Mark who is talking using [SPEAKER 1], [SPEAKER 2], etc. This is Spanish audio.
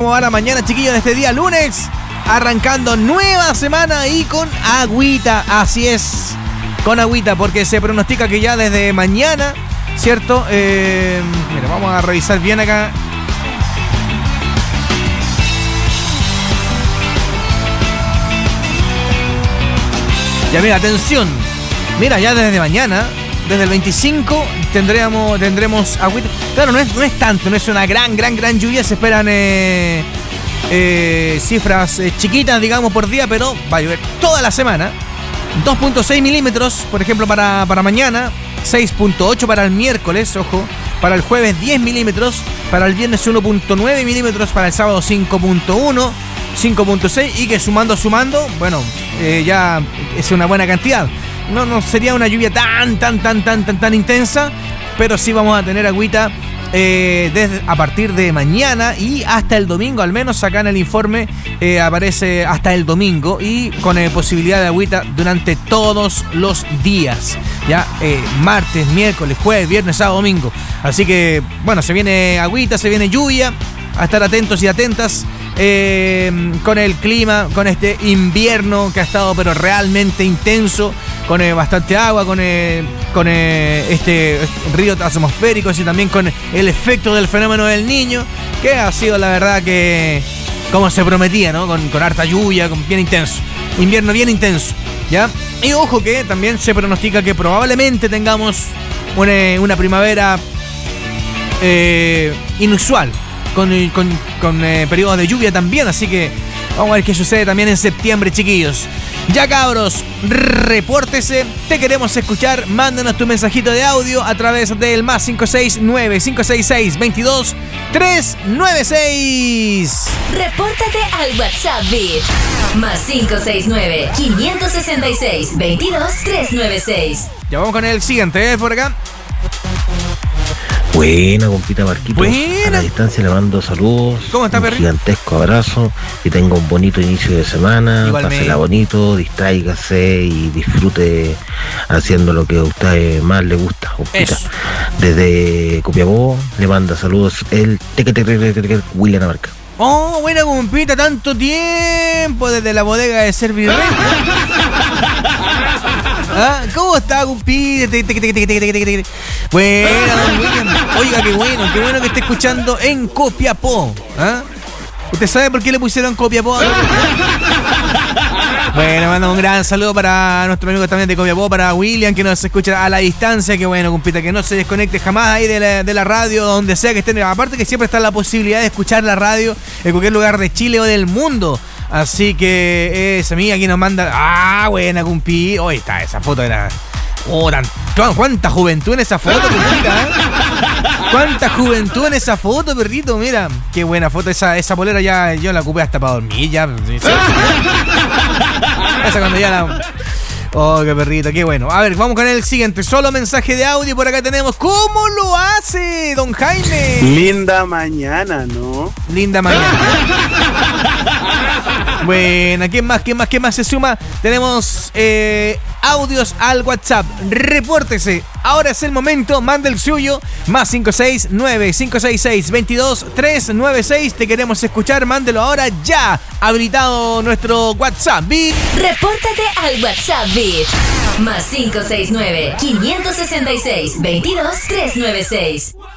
[SPEAKER 1] cómo va la mañana, chiquillos, de este día lunes. Arrancando nueva semana y con agüita, así es, con agüita, porque se pronostica que ya desde mañana, ¿cierto? Mira, vamos a revisar bien acá. Ya mira, atención. Mira, ya desde mañana, desde el 25, tendremos agüita. Claro, no es tanto, no es una gran lluvia, se esperan cifras chiquitas, digamos, por día, pero va a llover toda la semana. 2.6 milímetros, por ejemplo, para mañana, 6.8 para el miércoles, ojo, para el jueves 10 milímetros, para el viernes 1.9 milímetros, para el sábado 5.1, 5.6 y que sumando, bueno, ya es una buena cantidad. No sería una lluvia tan intensa, pero sí vamos a tener agüita desde a partir de mañana y hasta el domingo, al menos acá en el informe aparece hasta el domingo y con posibilidad de agüita durante todos los días, ya martes, miércoles, jueves, viernes, sábado, domingo. Así que bueno, se viene agüita, se viene lluvia, a estar atentos y atentas con el clima, con este invierno que ha estado pero realmente intenso, con bastante agua, con este río atmosférico y también con el efecto del fenómeno del Niño, que ha sido la verdad que como se prometía, ¿no? Con harta lluvia, bien intenso, invierno bien intenso, ¿ya? Y ojo que también se pronostica que probablemente tengamos una primavera inusual, con periodos de lluvia también, así que vamos a ver qué sucede también en septiembre, chiquillos. Ya cabros, repórtese, te queremos escuchar, mándanos tu mensajito de audio a través del más 569-566-22396.
[SPEAKER 2] Repórtate al WhatsApp Beat, más 569-566-22396.
[SPEAKER 1] Ya vamos con el siguiente, por acá.
[SPEAKER 3] Buena, compita Marquito.
[SPEAKER 1] Buena.
[SPEAKER 3] A la distancia le mando saludos.
[SPEAKER 1] ¿Cómo está, Perry?
[SPEAKER 3] Un gigantesco abrazo. Y tenga un bonito inicio de semana.
[SPEAKER 1] Igualmente.
[SPEAKER 3] Pásela bonito, distráigase y disfrute haciendo lo que a usted más le gusta, compita.
[SPEAKER 1] Eso.
[SPEAKER 3] Desde Copiapó le manda saludos el William Abarca.
[SPEAKER 1] Oh, buena compita, tanto tiempo desde la bodega de Servirrey. ¿Ah? ¿Cómo está, compita? Bueno, William. Oiga, qué bueno que esté escuchando en Copiapó. ¿Ah? ¿Usted sabe por qué le pusieron Copiapó? Bueno, mando un gran saludo para nuestro amigo también de Copiapó, para William, que nos escucha a la distancia. Que bueno, compita, que no se desconecte jamás ahí de la radio, donde sea que estén. Aparte que siempre está la posibilidad de escuchar la radio en cualquier lugar de Chile o del mundo. Así que esa amiga aquí nos manda. Ah, buena, compi. Hoy está, esa foto era. Oh, cuánta juventud en esa foto, compita, ¿eh? Cuánta juventud en esa foto, perrito, mira. Qué buena foto, esa polera ya yo la ocupé hasta para dormir, ya. Esa cuando ya la... Oh, qué perrito, qué bueno. A ver, vamos con el siguiente. Solo mensaje de audio por acá tenemos. ¿Cómo lo hace, don Jaime?
[SPEAKER 4] Linda mañana, ¿no?
[SPEAKER 1] Linda mañana. Bueno, ¿quién más se suma? Tenemos audios al WhatsApp. Repórtese. Ahora es el momento. Manda el suyo. Más 569-566-22396. Te queremos escuchar. Mándelo ahora ya. Habilitado nuestro WhatsApp. Beat.
[SPEAKER 2] Repórtate al WhatsApp Beat, más 569-566-22396.